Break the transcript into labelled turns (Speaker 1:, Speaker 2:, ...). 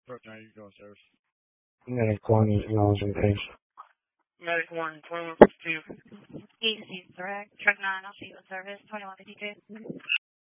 Speaker 1: Truck 9, you go service.
Speaker 2: Medic 1, acknowledge and page.
Speaker 1: Medic 1, 2152.
Speaker 3: EC, correct. Truck 9, I'll see you in service, 2152.